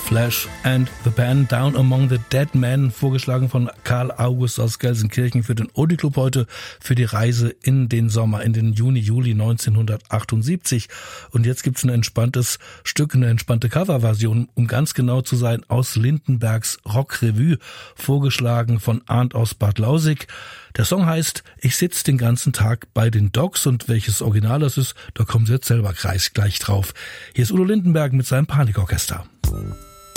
Flesh and the Band, Down Among the Dead Men, vorgeschlagen von Karl August aus Gelsenkirchen für den Oldie Club heute, für die Reise in den Sommer, in den Juni, Juli 1978. Und jetzt gibt's ein entspanntes Stück, eine entspannte Coverversion, um ganz genau zu sein, aus Lindenbergs Rockrevue, vorgeschlagen von Arndt aus Bad Lausick. Der Song heißt Ich sitz den ganzen Tag bei den Dogs, und welches Original das ist, da kommen Sie jetzt selber gleich drauf. Hier ist Udo Lindenberg mit seinem Panikorchester.